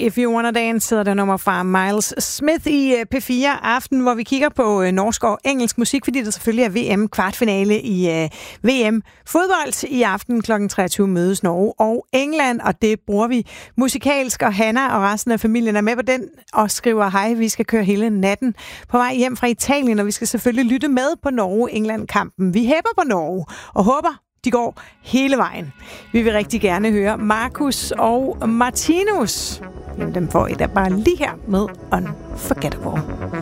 If You Wanna Dance hedder det nummer fra Miles Smith i P4 Aften, hvor vi kigger på norsk og engelsk musik, fordi der selvfølgelig er VM kvartfinale i VM fodbold. I aften kl. 23 mødes Norge og England, og det bruger vi musikalsk, og Hanna og resten af familien er med på den og skriver hej, vi skal køre hele natten på vej hjem fra Italien, og vi skal selvfølgelig lytte med på Norge-England-kampen. Vi hæpper på Norge og håber, de går hele vejen. Vi vil rigtig gerne høre Markus og Martinus. Jamen, dem får I da bare lige her med Unforgettable.